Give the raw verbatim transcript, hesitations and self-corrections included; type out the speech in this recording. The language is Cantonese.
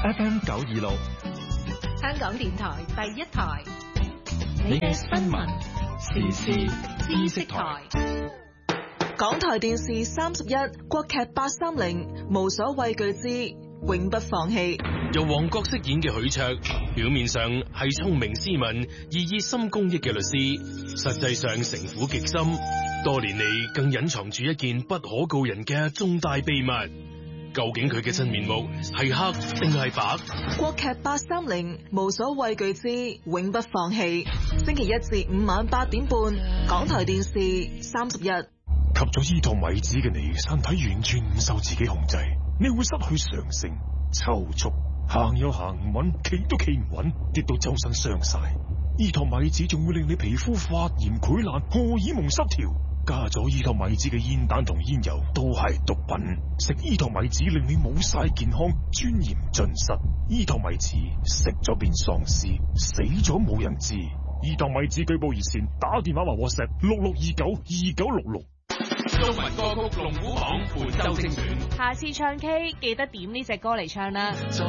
F M 九二六， 香港電台第一台， 你嘅新聞時事知識台。 港台電視三十一，國劇八三零，無所畏懼之永不放棄。 由黃覺飾演嘅許卓，表面上係聰明斯文、而熱心公益嘅律師，實際上城府極深，多年嚟更隱藏住一件不可告人嘅重大秘密。究竟佢嘅真面目係黑定係白？ 國劇八三零，無所畏懼之永不放棄。星期一至五晚八點半，港台電視三十一。 吸咗依托米子嘅你，身體完全唔受自己控制，你會失去常性、抽搐，行又行唔穩，企都企唔穩，跌到周身傷晒。依托米子仲會令你皮膚發炎、潰爛、荷爾蒙失調。加咗依托米子嘅煙彈同煙油都係毒品，食依托米子令你冇晒健康，尊嚴盡失。依托米子食咗變喪屍，死咗冇人知。依托米子舉報熱線，打電話或 WhatsApp 六六二九二九六六。 中文歌曲龍虎榜本周精選， 下次唱 K 記得點呢隻歌嚟唱啦。